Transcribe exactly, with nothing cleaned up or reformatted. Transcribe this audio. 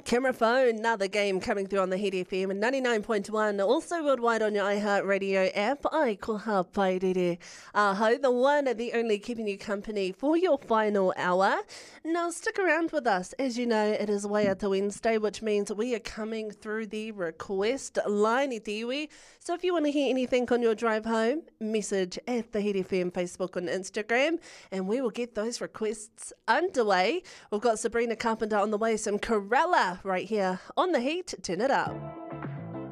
Camera Phone, another game coming through on the Heat F M and ninety-nine point one, also worldwide on your iHeartRadio app. Ai koha pairere. Aho, the one and the only keeping you company for your final hour. Now stick around with us. As you know, it is Waiata Wednesday, which means we are coming through the request line i te iwi. So if you want to hear anything on your drive home, message at the Heat F M Facebook and Instagram, and we will get those requests underway. We've got Sabrina Carpenter on the way, some Corella right here on The Heat. Turn it up.